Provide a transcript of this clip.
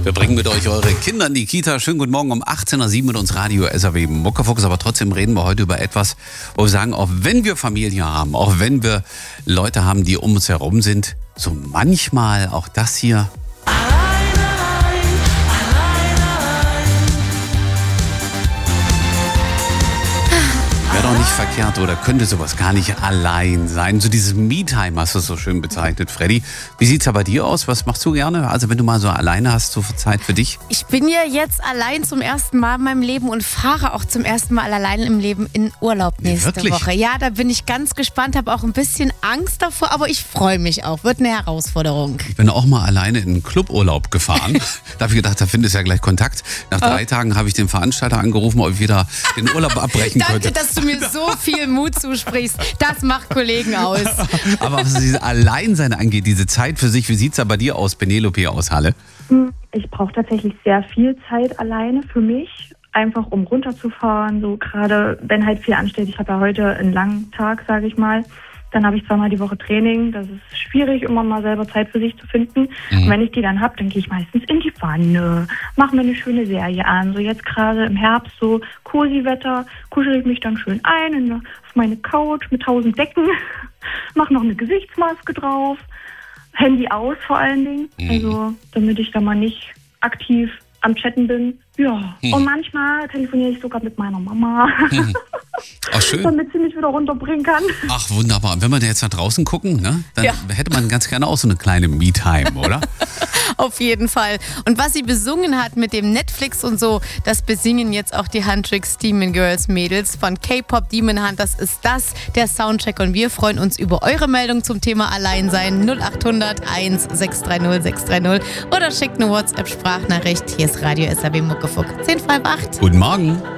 Wir bringen mit euch eure Kinder in die Kita. Schönen guten Morgen um 18.07 Uhr mit uns Radio SAW Muckefuchs. Aber trotzdem reden wir heute über etwas, wo wir sagen, auch wenn wir Familie haben, auch wenn wir Leute haben, die um uns herum sind, so manchmal auch das hier. Wäre doch nicht verkehrt oder könnte sowas gar nicht allein sein. So dieses Me-Time hast du so schön bezeichnet, Freddy. Wie sieht's da bei dir aus? Was machst du gerne? Also wenn du mal so alleine hast, so viel Zeit für dich? Ich bin ja jetzt allein zum ersten Mal in meinem Leben und fahre auch zum ersten Mal allein im Leben in Urlaub nächste Woche. Ja, da bin ich ganz gespannt, habe auch ein bisschen Angst davor, aber ich freue mich auch. Wird eine Herausforderung. Ich bin auch mal alleine in einen Cluburlaub gefahren. Da habe ich gedacht, da findest du ja gleich Kontakt. Nach 3 Tagen habe ich den Veranstalter angerufen, ob ich wieder den Urlaub abbrechen könnte. Danke, dass du mir so viel Mut zusprichst. Das macht Kollegen aus. Aber was dieses Alleinsein angeht, diese Zeit für sich, wie sieht es da bei dir aus, Penelope aus Halle? Ich brauche tatsächlich sehr viel Zeit alleine für mich, einfach um runterzufahren. So gerade, wenn halt viel ansteht. Ich habe ja heute einen langen Tag, sage ich mal. Dann habe ich 2-mal die Woche Training. Das ist schwierig, immer mal selber Zeit für sich zu finden. Und wenn ich die dann habe, dann gehe ich meistens in die Wanne, mache mir eine schöne Serie an. So jetzt gerade im Herbst, so Cozy-Wetter, kuschel ich mich dann schön ein auf meine Couch mit 1000 Decken, mache noch eine Gesichtsmaske drauf, Handy aus vor allen Dingen. Also damit ich da mal nicht aktiv am Chatten bin. Ja, und manchmal telefoniere ich sogar mit meiner Mama. Ach, schön. Damit sie mich wieder runterbringen kann. Ach, wunderbar. Und wenn wir jetzt nach draußen gucken, ne, dann hätte man ganz gerne auch so eine kleine Me-Time, oder? Auf jeden Fall. Und was sie besungen hat mit dem Netflix und so, das besingen jetzt auch die Huntrix Demon Girls Mädels von K-Pop Demon Hunt. Das ist der Soundcheck und wir freuen uns über eure Meldung zum Thema Alleinsein 0800 1630 630 oder schickt eine WhatsApp-Sprachnachricht. Hier ist Radio SAW Muckefuck 10 vor 8. Guten Morgen.